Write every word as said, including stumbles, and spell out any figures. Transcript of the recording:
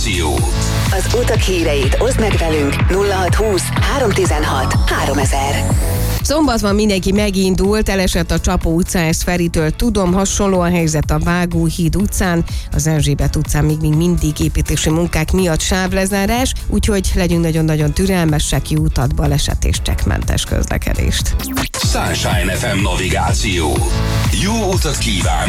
Az utak híreit oszd meg velünk nulla hatszázhúsz háromszáztizenhat háromezer. Szombat van, mindenki megindult, elesett a Csapó utca, ezt Feritől tudom, hasonló a helyzet a Vágóhíd utcán, az Erzsébet utcán még, még mindig építési munkák miatt sávlezárás, úgyhogy legyünk nagyon-nagyon türelmesek, jó utat, baleset és csekkmentes közlekedést. Sunshine ef em navigáció. Jó utat kívánok!